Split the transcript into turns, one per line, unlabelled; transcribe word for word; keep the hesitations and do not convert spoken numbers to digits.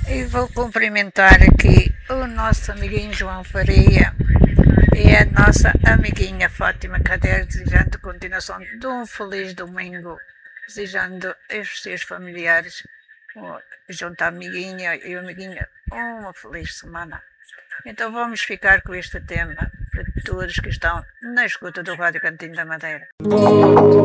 E vou cumprimentar aqui o nosso amiguinho João Faria e a nossa amiguinha Fátima Cader, desejando continuação de um feliz domingo, desejando aos seus familiares, junto à amiguinha e o amiguinho, uma feliz semana. Então vamos ficar com este tema para todos que estão na escuta do Rádio Cantinho da Madeira.